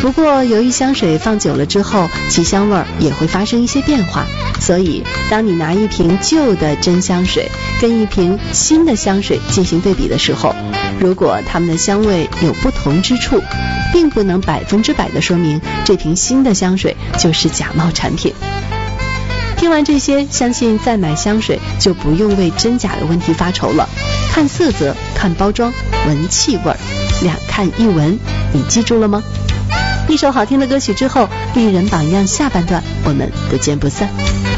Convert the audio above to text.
不过由于香水放久了之后，其香味也会发生一些变化，所以当你拿一瓶旧的真香水跟一瓶新的香水进行对比的时候，如果它们的香味有不同之处，并不能100%的说明这瓶新的香水就是假冒产品。听完这些，相信再买香水就不用为真假的问题发愁了。看色泽，看包装，闻气味，两看一闻，你记住了吗？一首好听的歌曲之后，丽人榜样下半段我们不见不散。